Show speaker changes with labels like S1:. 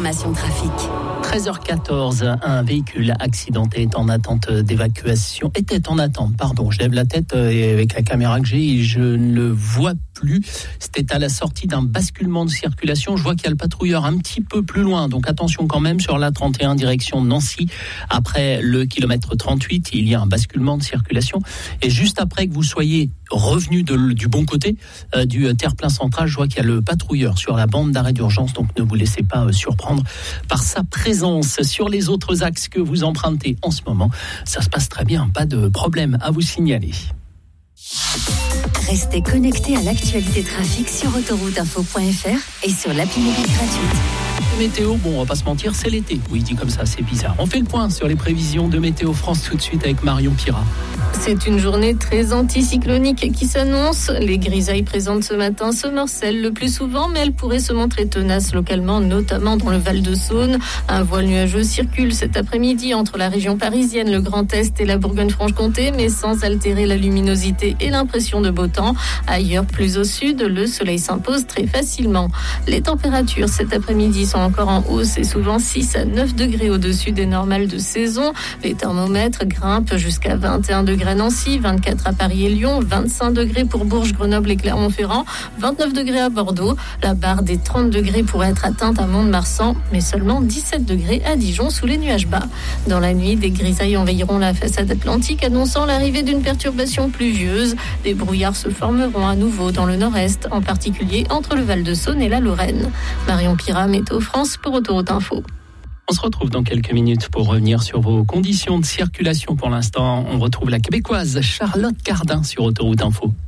S1: informations trafic.
S2: 13h14, un véhicule accidenté était en attente, je lève la tête et avec la caméra que j'ai, je ne le vois plus. C'était à la sortie d'un basculement de circulation. Je vois qu'il y a le patrouilleur un petit peu plus loin, donc attention quand même sur la 31 direction Nancy. Après le kilomètre 38, il y a un basculement de circulation. Et juste après que vous soyez revenu du bon côté du terre-plein central, je vois qu'il y a le patrouilleur sur la bande d'arrêt d'urgence, donc ne vous laissez pas surprendre par sa présence. Sur les autres axes que vous empruntez en ce moment, ça se passe très bien, pas de problème à vous signaler.
S1: Restez connectés à l'actualité trafic sur autorouteinfo.fr et sur l'appli mobile gratuite.
S2: Météo, bon, on va pas se mentir, c'est l'été. Oui, dit comme ça, c'est bizarre. On fait le point sur les prévisions de Météo France tout de suite avec Marion Pirat.
S3: C'est une journée très anticyclonique qui s'annonce. Les grisailles présentes ce matin se morcellent le plus souvent, mais elles pourraient se montrer tenaces localement, notamment dans le Val-de-Saône. Un voile nuageux circule cet après-midi entre la région parisienne, le Grand Est et la Bourgogne-Franche-Comté, mais sans altérer la luminosité et l'impression de beau temps. Ailleurs, plus au sud, le soleil s'impose très facilement. Les températures cet après-midi sont encore en hausse et souvent 6 à 9 degrés au-dessus des normales de saison. Les thermomètres grimpent jusqu'à 21 degrés à Nancy, 24 à Paris et Lyon, 25 degrés pour Bourges, Grenoble et Clermont-Ferrand, 29 degrés à Bordeaux. La barre des 30 degrés pourrait être atteinte à Mont-de-Marsan, mais seulement 17 degrés à Dijon sous les nuages bas. Dans la nuit, des grisailles envahiront la façade atlantique, annonçant l'arrivée d'une perturbation pluvieuse. Des brouillards se formeront à nouveau dans le nord-est, en particulier entre le Val-de-Saône et la Lorraine. Marion Pirat, Météo France pour Autoroute Info.
S2: On se retrouve dans quelques minutes pour revenir sur vos conditions de circulation. Pour l'instant, on retrouve la Québécoise Charlotte Cardin sur Autoroute Info.